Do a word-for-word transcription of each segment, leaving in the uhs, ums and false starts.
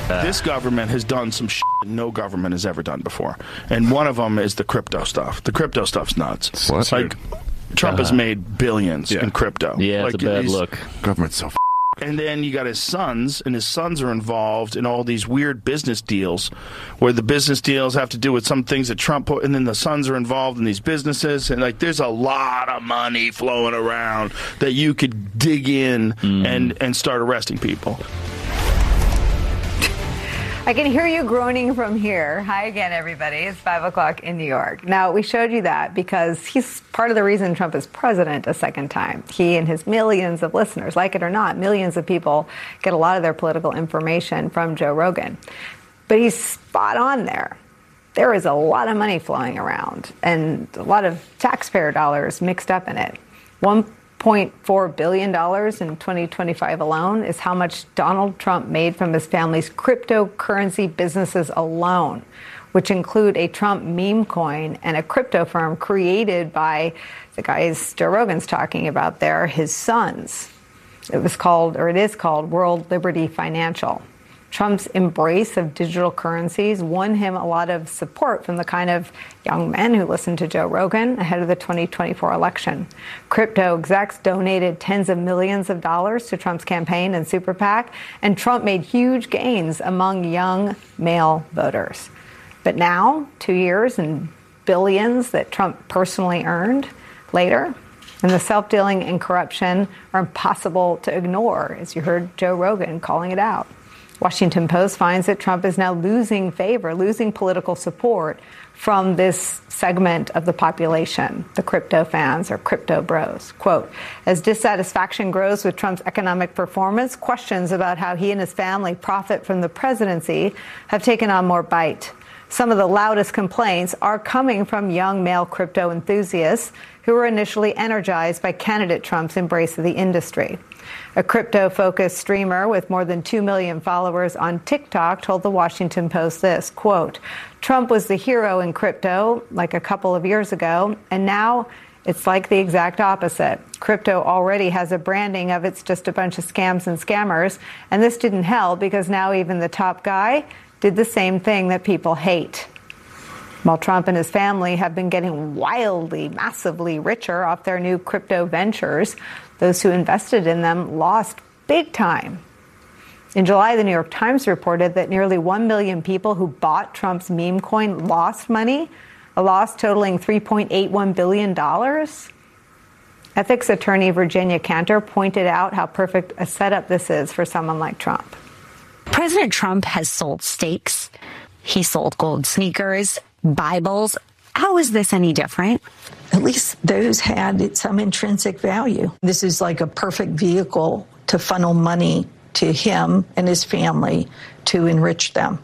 Uh, this government has done some shit no government has ever done before. And one of them is the crypto stuff. The crypto stuff's nuts. What? Like, Trump uh, has made billions yeah. in crypto. Yeah, like, it's a bad look. Government's so f- And then you got his sons, and his sons are involved in all these weird business deals where the business deals have to do with some things that Trump put, and then the sons are involved in these businesses. And, like, there's a lot of money flowing around that you could dig in mm. and, and start arresting people. I can hear you groaning from here. Hi again, everybody. It's five o'clock in New York. Now, we showed you that because he's part of the reason Trump is president a second time. He and his millions of listeners, like it or not, millions of people get a lot of their political information from Joe Rogan. But he's spot on there. There is a lot of money flowing around and a lot of taxpayer dollars mixed up in it. One one point four billion dollars in twenty twenty-five alone is how much Donald Trump made from his family's cryptocurrency businesses alone, which include a Trump meme coin and a crypto firm created by the guys Joe Rogan's talking about there, his sons. It was called, or it is called, World Liberty Financial. Trump's embrace of digital currencies won him a lot of support from the kind of young men who listened to Joe Rogan ahead of the twenty twenty-four election. Crypto execs donated tens of millions of dollars to Trump's campaign and super PAC, and Trump made huge gains among young male voters. But now, two years and billions that Trump personally earned later, and the self-dealing and corruption are impossible to ignore, as you heard Joe Rogan calling it out. Washington Post finds that Trump is now losing favor, losing political support from this segment of the population, the crypto fans or crypto bros. Quote, as dissatisfaction grows with Trump's economic performance, questions about how he and his family profit from the presidency have taken on more bite. Some of the loudest complaints are coming from young male crypto enthusiasts who were initially energized by candidate Trump's embrace of the industry. A crypto-focused streamer with more than two million followers on TikTok told the Washington Post this, quote, Trump was the hero in crypto like a couple of years ago, and now it's like the exact opposite. Crypto already has a branding of it's just a bunch of scams and scammers, and this didn't help because now even the top guy did the same thing that people hate. While Trump and his family have been getting wildly, massively richer off their new crypto ventures, those who invested in them lost big time. In July, the New York Times reported that nearly one million people who bought Trump's meme coin lost money, a loss totaling three point eight one billion dollars. Ethics attorney Virginia Cantor pointed out how perfect a setup this is for someone like Trump. President Trump has sold steaks. He sold gold sneakers, Bibles. How is this any different? At least those had some intrinsic value. This is like a perfect vehicle to funnel money to him and his family to enrich them.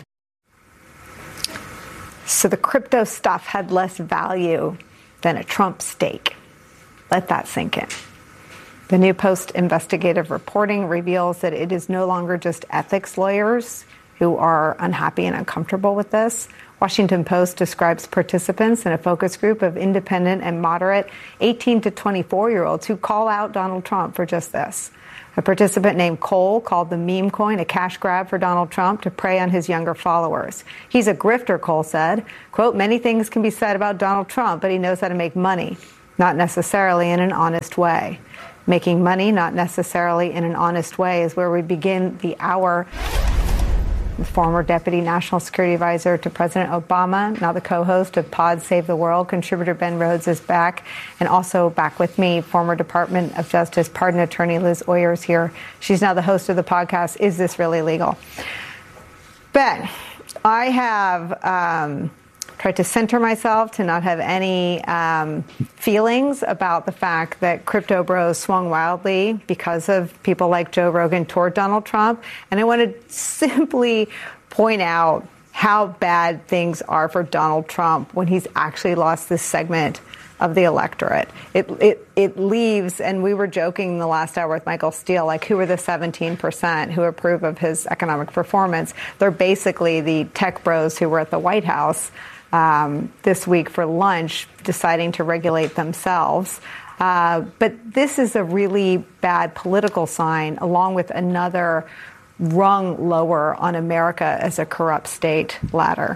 So the crypto stuff had less value than a Trump steak. Let that sink in. The New Post investigative reporting reveals that it is no longer just ethics lawyers who are unhappy and uncomfortable with this. Washington Post describes participants in a focus group of independent and moderate eighteen to twenty-four-year-olds who call out Donald Trump for just this. A participant named Cole called the meme coin a cash grab for Donald Trump to prey on his younger followers. He's a grifter, Cole said. Quote, many things can be said about Donald Trump, but he knows how to make money, not necessarily in an honest way. Making money, not necessarily in an honest way, is where we begin the hour. The former Deputy National Security Advisor to President Obama, now the co-host of Pod Save the World, contributor Ben Rhodes is back. And also back with me, former Department of Justice Pardon Attorney Liz Oyers is here. She's now the host of the podcast, Is This Really Legal? Ben, I have um, tried to center myself to not have any um, feelings about the fact that crypto bros swung wildly because of people like Joe Rogan toward Donald Trump. And I want to simply point out how bad things are for Donald Trump when he's actually lost this segment of the electorate. It it it leaves, and we were joking in the last hour with Michael Steele, like who are the seventeen percent who approve of his economic performance? They're basically the tech bros who were at the White House um, this week for lunch deciding to regulate themselves. Uh, but this is a really bad political sign, along with another rung lower on America as a corrupt state ladder?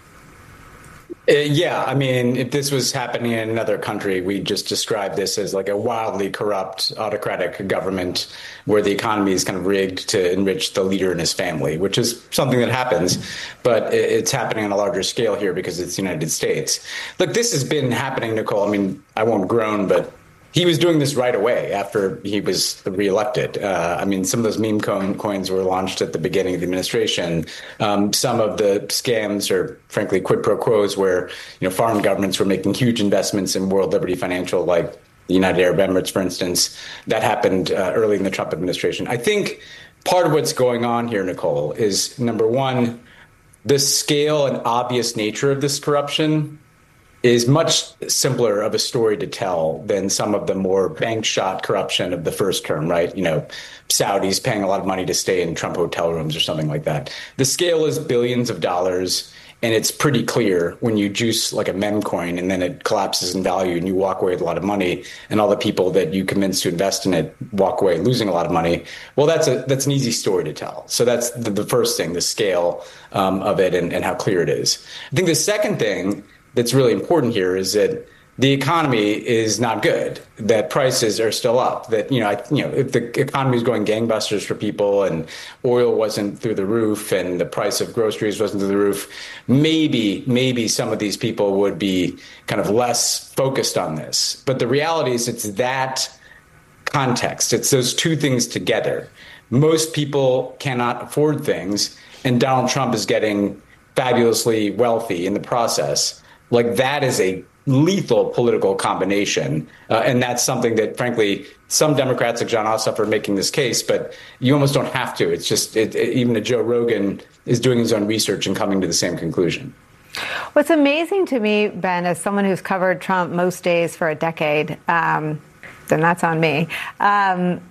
Uh, yeah, I mean, if this was happening in another country, we just describe this as like a wildly corrupt autocratic government where the economy is kind of rigged to enrich the leader and his family, which is something that happens. But it's happening on a larger scale here because it's the United States. Look, this has been happening, Nicole. I mean, I won't groan, but he was doing this right away after he was reelected. Uh, I mean, some of those meme coins were launched at the beginning of the administration. Um, some of the scams are, frankly, quid pro quos where, you know, foreign governments were making huge investments in World Liberty Financial, like the United Arab Emirates, for instance. That happened uh, early in the Trump administration. I think part of what's going on here, Nicole, is, number one, the scale and obvious nature of this corruption is much simpler of a story to tell than some of the more bank shot corruption of the first term, right? You know, Saudis paying a lot of money to stay in Trump hotel rooms or something like that. The scale is billions of dollars, and it's pretty clear when you juice like a meme coin and then it collapses in value and you walk away with a lot of money, and all the people that you convinced to invest in it walk away losing a lot of money. Well, that's a that's an easy story to tell. So that's the, the first thing, the scale um, of it and, and how clear it is. I think the second thing that's really important here is that the economy is not good, that prices are still up, that, you know, I, you know, if the economy is going gangbusters for people and oil wasn't through the roof and the price of groceries wasn't through the roof, maybe, maybe some of these people would be kind of less focused on this. But the reality is it's that context. It's those two things together. Most people cannot afford things, and Donald Trump is getting fabulously wealthy in the process. Like, that is a lethal political combination. Uh, and that's something that, frankly, some Democrats like Jon Ossoff are making this case, but you almost don't have to. It's just it, it, even a Joe Rogan is doing his own research and coming to the same conclusion. What's amazing to me, Ben, as someone who's covered Trump most days for a decade, um, then that's on me, um,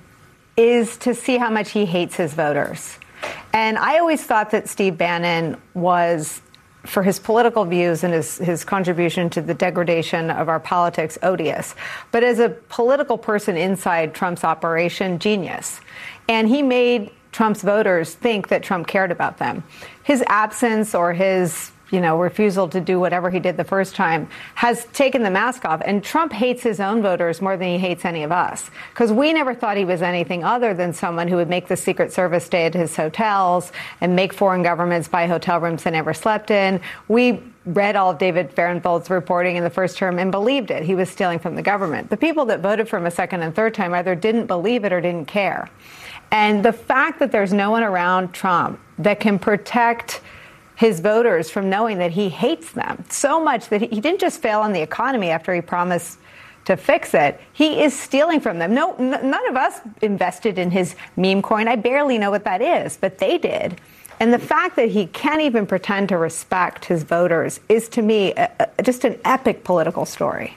is to see how much he hates his voters. And I always thought that Steve Bannon was, for his political views and his, his contribution to the degradation of our politics, odious. But as a political person inside Trump's operation, genius. And he made Trump's voters think that Trump cared about them. His absence or his, you know, refusal to do whatever he did the first time has taken the mask off. And Trump hates his own voters more than he hates any of us, because we never thought he was anything other than someone who would make the Secret Service stay at his hotels and make foreign governments buy hotel rooms they never slept in. We read all of David Fahrenthold's reporting in the first term and believed it. He was stealing from the government. The people that voted for him a second and third time either didn't believe it or didn't care. And the fact that there's no one around Trump that can protect his voters from knowing that he hates them so much that he didn't just fail on the economy after he promised to fix it. He is stealing from them. No, n- none of us invested in his meme coin. I barely know what that is, but they did. And the fact that he can't even pretend to respect his voters is, to me, a, a, just an epic political story.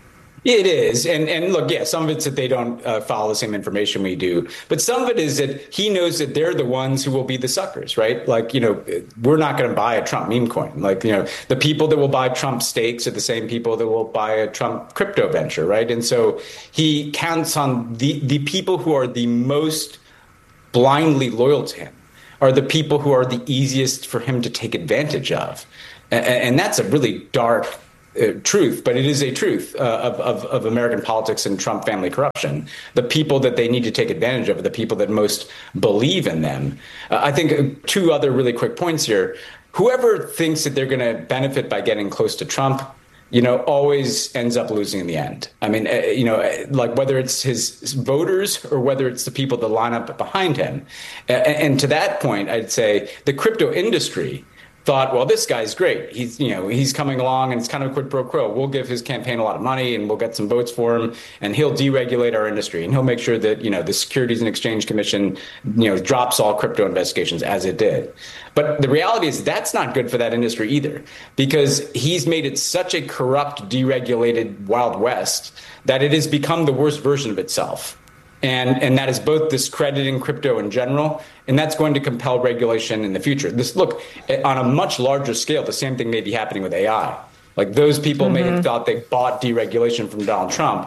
It is. And and look, yeah, some of it's that they don't uh, follow the same information we do. But some of it is that he knows that they're the ones who will be the suckers, right? Like, you know, we're not going to buy a Trump meme coin. Like, you know, the people that will buy Trump stakes are the same people that will buy a Trump crypto venture, right? And so he counts on the, the people who are the most blindly loyal to him are the people who are the easiest for him to take advantage of. And, and that's a really dark Uh, truth, but it is a truth uh, of, of, of American politics and Trump family corruption. The people that they need to take advantage of are the people that most believe in them. Uh, I think uh, two other really quick points here. Whoever thinks that they're going to benefit by getting close to Trump, you know, always ends up losing in the end. I mean, uh, you know, like whether it's his voters or whether it's the people that line up behind him. Uh, and to that point, I'd say the crypto industry thought, well, this guy's great. He's, you know, he's coming along and it's kind of a quid pro quo. We'll give his campaign a lot of money and we'll get some votes for him and he'll deregulate our industry and he'll make sure that, you know, the Securities and Exchange Commission, you know, drops all crypto investigations as it did. But the reality is that's not good for that industry either, because he's made it such a corrupt, deregulated Wild West that it has become the worst version of itself. And and that is both discrediting crypto in general, and that's going to compel regulation in the future. This look, on a much larger scale, the same thing may be happening with A I. Like those people mm-hmm. may have thought they bought deregulation from Donald Trump,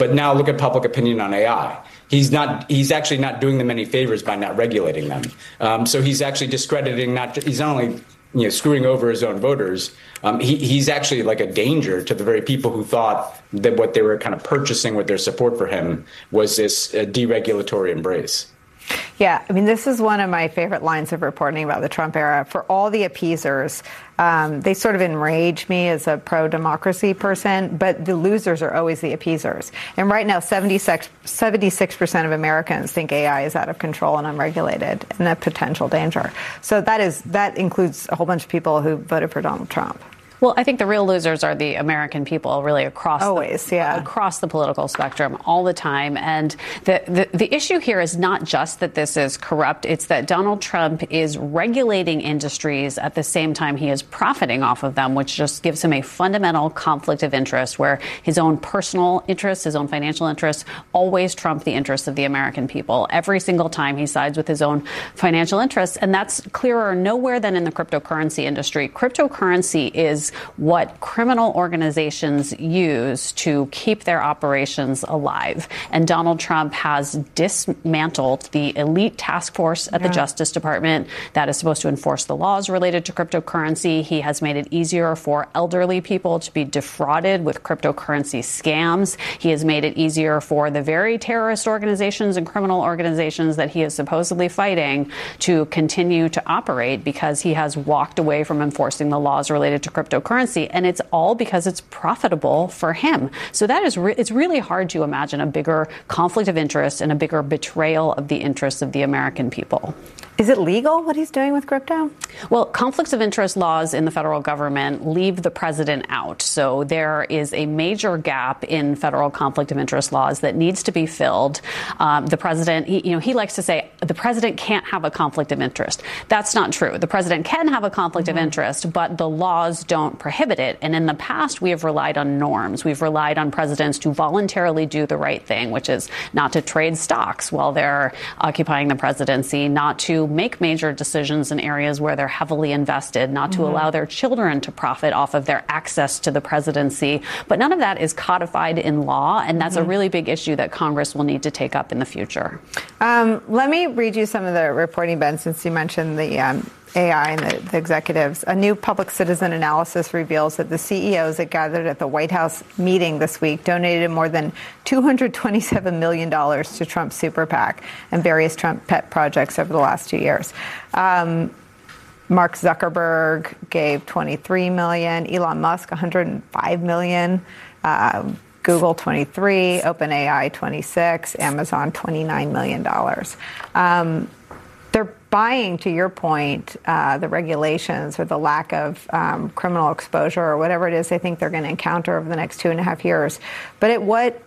But now look at public opinion on A I. He's not. He's actually not doing them any favors by not regulating them. Um, so he's actually discrediting. Not. He's not only you know screwing over his own voters. Um, he, he's actually like a danger to the very people who thought that what they were kind of purchasing with their support for him was this uh, deregulatory embrace. Yeah, I mean, this is one of my favorite lines of reporting about the Trump era. For all the appeasers, um, they sort of enrage me as a pro-democracy person, but the losers are always the appeasers. And right now, seventy-six percent of Americans think A I is out of control and unregulated and a potential danger. So that is that includes a whole bunch of people who voted for Donald Trump. Well, I think the real losers are the American people, really across always, the, yeah, across the political spectrum, all the time. And the, the the issue here is not just that this is corrupt; it's that Donald Trump is regulating industries at the same time he is profiting off of them, which just gives him a fundamental conflict of interest, where his own personal interests, his own financial interests, always trump the interests of the American people. Every single time he sides with his own financial interests, and that's clearer nowhere than in the cryptocurrency industry. Cryptocurrency is what criminal organizations use to keep their operations alive. And Donald Trump has dismantled the elite task force at yeah. the Justice Department that is supposed to enforce the laws related to cryptocurrency. He has made it easier for elderly people to be defrauded with cryptocurrency scams. He has made it easier for the very terrorist organizations and criminal organizations that he is supposedly fighting to continue to operate because he has walked away from enforcing the laws related to cryptocurrency. Currency, and it's all because it's profitable for him. So that is re- it's really hard to imagine a bigger conflict of interest and a bigger betrayal of the interests of the American people. Is it legal what he's doing with crypto? Well, conflicts of interest laws in the federal government leave the president out. So there is a major gap in federal conflict of interest laws that needs to be filled. Um, the president, he, you know, he likes to say the president can't have a conflict of interest. That's not true. The president can have a conflict mm-hmm. of interest, but the laws don't prohibit it. And in the past, we have relied on norms. We've relied on presidents to voluntarily do the right thing, which is not to trade stocks while they're occupying the presidency, not to make major decisions in areas where they're heavily invested, not to mm-hmm. allow their children to profit off of their access to the presidency. But none of that is codified in law, and that's mm-hmm. a really big issue that Congress will need to take up in the future. Um, let me read you some of the reporting, Ben, since you mentioned the um, A I and the, the executives. A new public citizen analysis reveals that the C E Os that gathered at the White House meeting this week donated more than two hundred twenty-seven million dollars to Trump's super PAC and various Trump pet projects over the last two years. Um, Mark Zuckerberg gave twenty-three million dollars, Elon Musk one hundred five million dollars, uh, Google twenty-three, OpenAI twenty-six, Amazon twenty-nine million dollars. Um, they're buying, to your point, uh, the regulations or the lack of um, criminal exposure or whatever it is they think they're going to encounter over the next two and a half years. But at what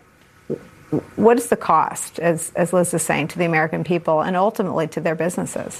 what is the cost, as, as Liz is saying, to the American people and ultimately to their businesses?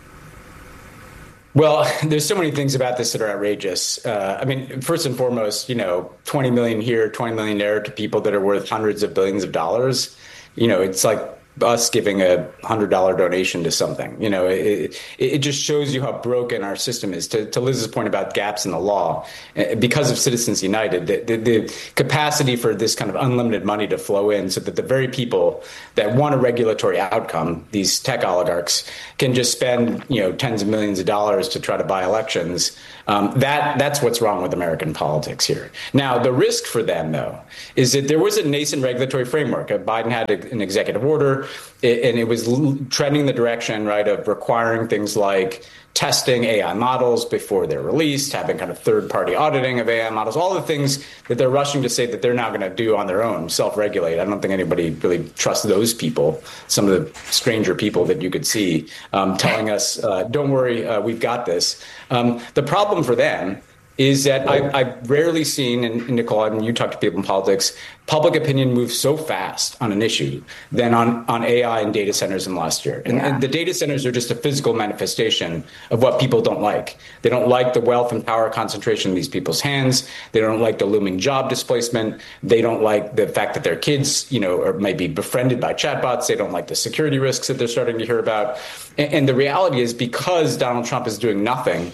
Well, there's so many things about this that are outrageous. Uh, I mean, first and foremost, you know, twenty million here, twenty million there to people that are worth hundreds of billions of dollars. You know, it's like us giving a one hundred dollars donation to something. You know, it, it just shows you how broken our system is. To, to Liz's point about gaps in the law, because of Citizens United, the, the, the capacity for this kind of unlimited money to flow in so that the very people that want a regulatory outcome, these tech oligarchs, can just spend, you know, tens of millions of dollars to try to buy elections. Um, that that's what's wrong with American politics here. Now, the risk for them, though, is that there was a nascent regulatory framework. Biden had a, an executive order, and it was trending the direction, right, of requiring things like testing A I models before they're released, having kind of third-party auditing of A I models, all the things that they're rushing to say that they're now going to do on their own, self-regulate. I don't think anybody really trusts those people, some of the stranger people that you could see um, telling us, uh, don't worry, uh, we've got this. Um, the problem for them is that I, I've rarely seen, and, and Nicole, I mean, you talk to people in politics, public opinion moves so fast on an issue than on, on A I and data centers in the last year. And, yeah. and the data centers are just a physical manifestation of what people don't like. They don't like the wealth and power concentration in these people's hands. They don't like the looming job displacement. They don't like the fact that their kids, you know, are maybe befriended by chatbots. They don't like the security risks that they're starting to hear about. And, and the reality is, because Donald Trump is doing nothing,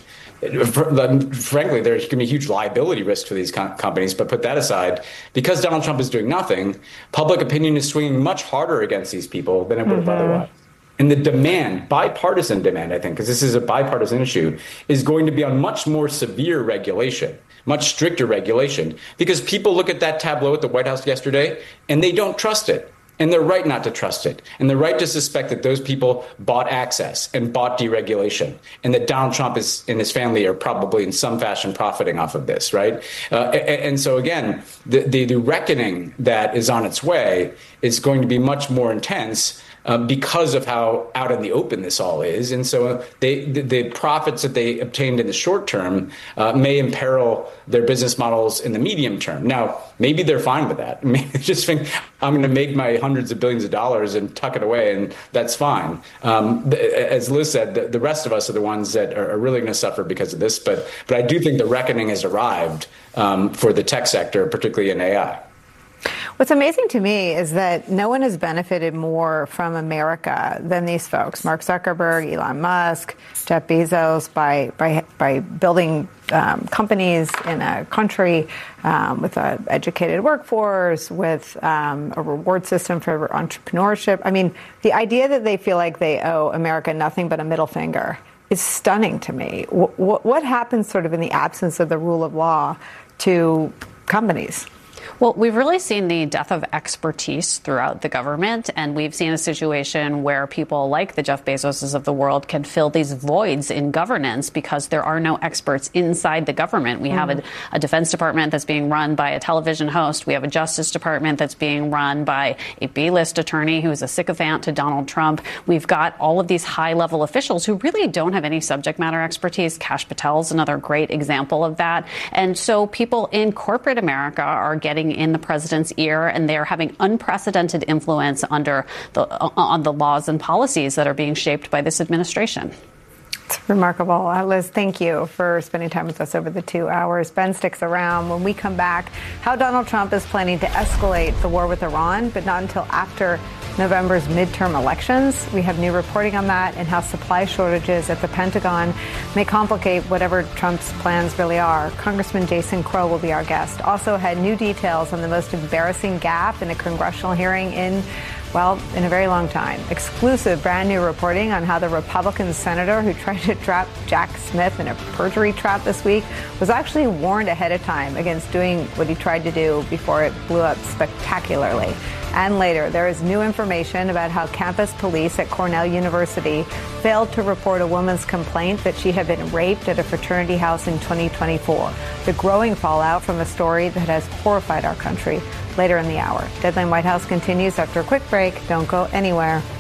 frankly, there's going to be huge liability risk for these com- companies. But put that aside, because Donald Trump is doing nothing, public opinion is swinging much harder against these people than it would have mm-hmm. otherwise. And the demand, bipartisan demand, I think, because this is a bipartisan issue, is going to be on much more severe regulation, much stricter regulation, because people look at that tableau at the White House yesterday and they don't trust it. And they're right not to trust it. And they're right to suspect that those people bought access and bought deregulation, and that Donald Trump is, and his family are probably in some fashion profiting off of this, right? Uh, and, and so, again, the, the, the reckoning that is on its way is going to be much more intense Uh, because of how out in the open this all is. And so they, the, the profits that they obtained in the short term uh, may imperil their business models in the medium term. Now, maybe they're fine with that. Maybe they just think, I'm going to make my hundreds of billions of dollars and tuck it away, and that's fine. Um, the, as Liz said, the, the rest of us are the ones that are, are really going to suffer because of this. But, but I do think the reckoning has arrived um, for the tech sector, particularly in A I. What's amazing to me is that no one has benefited more from America than these folks, Mark Zuckerberg, Elon Musk, Jeff Bezos, by by, by building um, companies in a country um, with an educated workforce, with um, a reward system for entrepreneurship. I mean, the idea that they feel like they owe America nothing but a middle finger is stunning to me. W- w- what happens sort of in the absence of the rule of law to companies? Well, we've really seen the death of expertise throughout the government, and we've seen a situation where people like the Jeff Bezoses of the world can fill these voids in governance because there are no experts inside the government. We mm. have a, a Defense Department that's being run by a television host. We have a Justice Department that's being run by a B-list attorney who is a sycophant to Donald Trump. We've got all of these high-level officials who really don't have any subject matter expertise. Kash Patel is another great example of that. And so people in corporate America are getting in the president's ear, and they're having unprecedented influence under the on the laws and policies that are being shaped by this administration. It's remarkable. Uh, Liz, thank you for spending time with us over the two hours. Ben sticks around. When we come back, how Donald Trump is planning to escalate the war with Iran, but not until after November's midterm elections. We have new reporting on that, and how supply shortages at the Pentagon may complicate whatever Trump's plans really are. Congressman Jason Crow will be our guest. Also had new details on the most embarrassing gaffe in a congressional hearing in, well, in a very long time. Exclusive brand new reporting on how the Republican senator who tried to trap Jack Smith in a perjury trap this week was actually warned ahead of time against doing what he tried to do before it blew up spectacularly. And later, there is new information about how campus police at Cornell University failed to report a woman's complaint that she had been raped at a fraternity house in twenty twenty-four. The growing fallout from a story that has horrified our country. Later in the hour. Deadline White House continues after a quick break. Don't go anywhere.